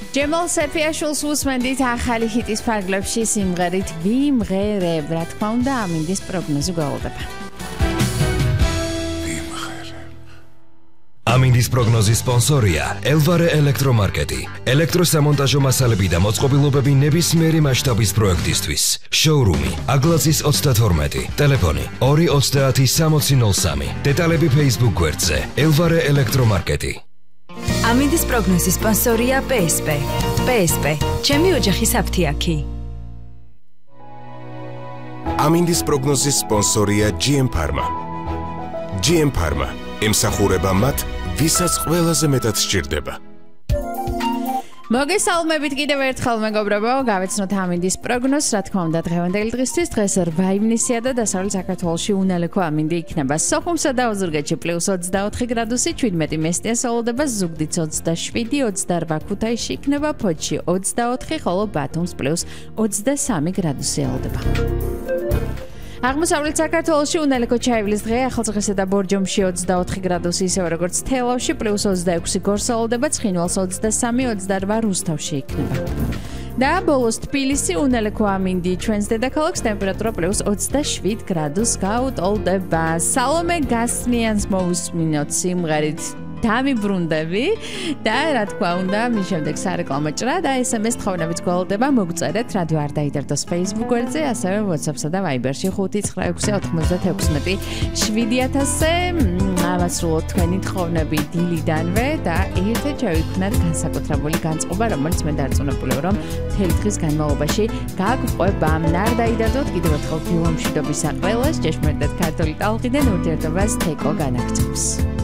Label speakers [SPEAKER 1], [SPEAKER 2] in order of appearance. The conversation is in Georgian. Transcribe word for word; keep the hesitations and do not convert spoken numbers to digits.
[SPEAKER 1] ჯემალ სეფიაშვილს უსმენდით ახალი ჰიტის ფარგლებში სიმღერით ვიმღერებ, რა თქმა უნდა, ამინდის პროგნოზი გველოდება.
[SPEAKER 2] ამინდის პროგნოზის სპონსორია ელვარე ელექტრომარკეტი. ელექტროსამონტაჟო მასალები და მოწყობილობები ნებისმიერი მასშტაბის პროექტისთვის. შოურუმი აგლაძის ოცდათორმეტი, ტელეფონი ორი ოცდაათი სამოცი ნოლ სამი. დეტალები Facebook გვერდზე ელვარე ელექტრომარკეტი.
[SPEAKER 3] ამინდის პროგნოზის სპონსორია პე ეს პე. პე ეს პე, ჩემი ოჯახის აფთიაქი.
[SPEAKER 4] ამინდის პროგნოზის სპონსორია ჯი ემ Pharma. ჯი ემ Pharma ემსახურება მათ, ვისაც ყველაზე მეტად სჭირდება.
[SPEAKER 1] მოგესალმებით კიდევ ერთხელ მეგობრებო, გავეცნოთ ამინდის პროგნოზს, რა თქმა უნდა, დღევანდელი დღისთვის დღეს რვა ივნისია და დასავლეთ საქართველოში უნალექო ამინდი იქნება. სოხუმსა და ოზურგეთში პლუს ოცდაოთხი გრადუსი, შვიდმეტი მესტიას ოლოდება, ზუგდიდს ოცდაშვიდი, ოცდარვა ქუთაისში იქნება, ფოთში ოცდაოთხი, ხოლო ბათუმს პლუს ოცდასამი გრადუსი ოლოდება. აღმოსავლეთ საქართველოში უნალექო ჩაივლის დღე, ახალციხესა და ბორჯომში ოცდაოთხი გრადუსი, ისევე როგორც თელავში პლუს ოცდაექვსი გორსა ოლოდება, ცხინვალს ოცდასამი, ოცდარვა რუსთავში იქნება. და ბოლოს თბილისი უნალექო ამინდი ჩვენს დედაქალაქს, ტემპერატურა პლუს ოცდაშვიდ გრადუსს გაუტოლდება. სალომე გასნიანს მოусმინოთ სიმღერით დამიბრუნდები და რა თქმა უნდა, მის შემდეგ სარეკლამო ჭრა და ეს ემ ეს თხოვნებით გველოდება, მოგწერეთ რადიო არ დაიდარდოს Facebook გვერდზე, ასევე WhatsApp-სა და Viber-ში ხუთი ცხრა ექვსი ოთხმოცდათექვსმეტი შვიდი ათასზე. ავასრულოთ თქვენი თხოვნები დილიდანვე და ერთად შევიქმნათ განსაკუთრებული განწყობა, რომელიც მე დარწმუნებული ვარ, რომ მთელი დღის განმავლობაში გაგყვება. არ დაიდარდოთ კიდევ ერთხელ დილომშვიდობის საყრელას, ჭეშმარიტად ქართული ტალღიდან ურთიერთობას თეკო განაგრძობს.